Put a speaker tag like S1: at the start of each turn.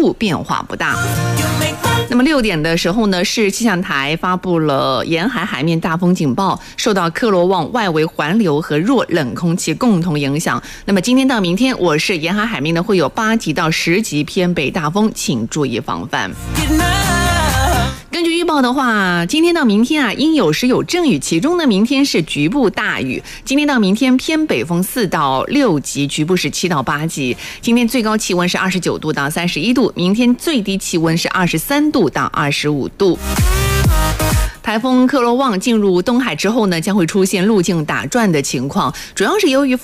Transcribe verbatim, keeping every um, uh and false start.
S1: 度变化不大。那么六点的时候呢，是气象台发布了沿海海面大风警报，受到克罗旺外围环流和弱冷空气共同影响。那么今天到明天，我市沿海海面呢会有八级到十级偏北大风，请注意防范。根据预报的话，今天到明天啊，阴有时有阵雨，其中呢，明天是局部大雨。今天到明天偏北风四到六级，局部是七到八级。今天最高气温是二十九度到三十一度，明天最低气温是二十三度到二十五度。台风克罗旺进入东海之后呢，将会出现路径打转的情况，主要是由于